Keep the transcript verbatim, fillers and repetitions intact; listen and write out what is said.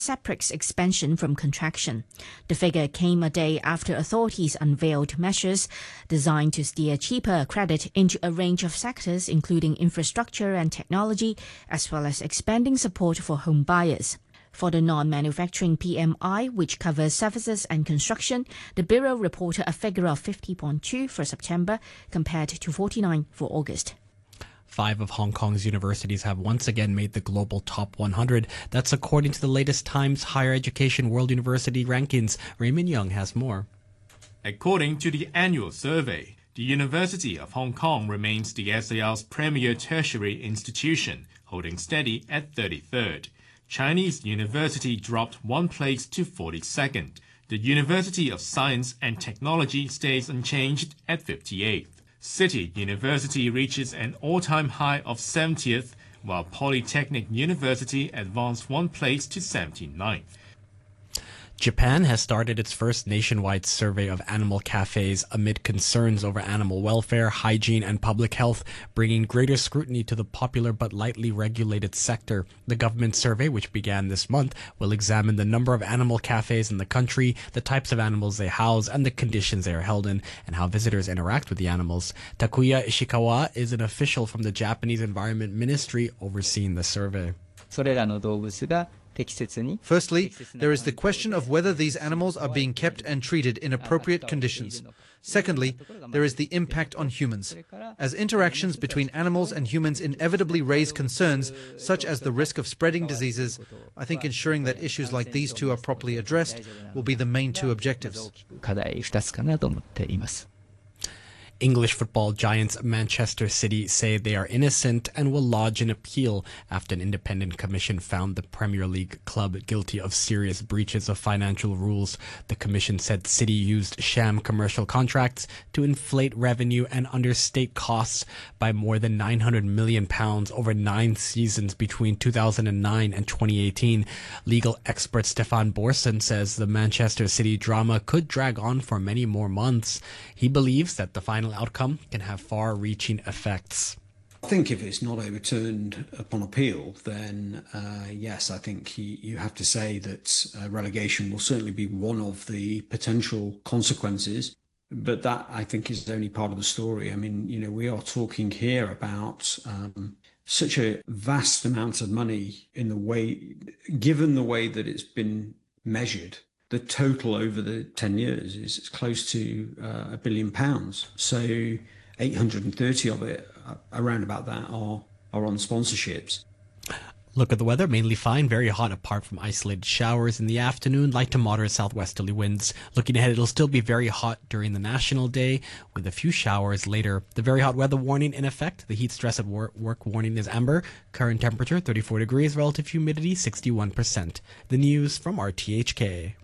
SAPRIC's expansion from contraction. The figure came a day after authorities unveiled measures designed to steer cheaper credit into a range of sectors, including infrastructure and technology, as well as expanding support for home buyers. For the non-manufacturing P M I, which covers services and construction, the Bureau reported a figure of fifty point two for September compared to forty-nine for August. Five of Hong Kong's universities have once again made the global top one hundred. That's according to the latest Times Higher Education World University Rankings. Raymond Young has more. According to the annual survey, the University of Hong Kong remains the S A R's premier tertiary institution, holding steady at thirty-third. Chinese University dropped one place to forty-second. The University of Science and Technology stays unchanged at fifty-eighth. City University reaches an all-time high of seventieth, while Polytechnic University advanced one place to seventy-ninth. Japan has started its first nationwide survey of animal cafes amid concerns over animal welfare, hygiene, and public health, bringing greater scrutiny to the popular but lightly regulated sector. The government survey, which began this month, will examine the number of animal cafes in the country, the types of animals they house, and the conditions they are held in, and how visitors interact with the animals. Takuya Ishikawa is an official from the Japanese Environment Ministry overseeing the survey. Firstly, there is the question of whether these animals are being kept and treated in appropriate conditions. Secondly, there is the impact on humans. As interactions between animals and humans inevitably raise concerns, such as the risk of spreading diseases, I think ensuring that issues like these two are properly addressed will be the main two objectives. English football giants Manchester City say they are innocent and will lodge an appeal after an independent commission found the Premier League club guilty of serious breaches of financial rules. The commission said City used sham commercial contracts to inflate revenue and understate costs by more than nine hundred million pounds over nine seasons between two thousand nine and twenty eighteen. Legal expert Stefan Borson says the Manchester City drama could drag on for many more months. He believes that the final outcome can have far-reaching effects. I think if it's not overturned upon appeal, then uh, yes, I think you, you have to say that uh, relegation will certainly be one of the potential consequences. But that, I think, is only part of the story. I mean, you know, we are talking here about um, such a vast amount of money in the way, given the way that it's been measured. The total over the ten years is close to uh, a billion pounds. So eight hundred thirty of it, uh, around about that, are, are on sponsorships. Look at the weather, mainly fine, very hot apart from isolated showers in the afternoon, light to moderate southwesterly winds. Looking ahead, it'll still be very hot during the National Day with a few showers later. The very hot weather warning in effect. The heat stress at work, work warning is amber. Current temperature thirty-four degrees, relative humidity sixty-one percent. The news from R T H K.